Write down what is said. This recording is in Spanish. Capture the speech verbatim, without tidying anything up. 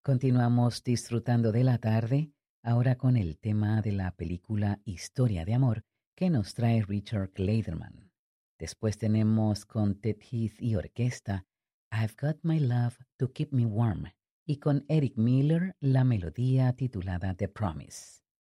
Continuamos disfrutando de la tarde, ahora con el tema de la película Historia de Amor que nos trae Richard Clayderman. Después tenemos con Ted Heath y orquesta I've Got My Love to Keep Me Warm y con Eric Miller la melodía titulada The Promise.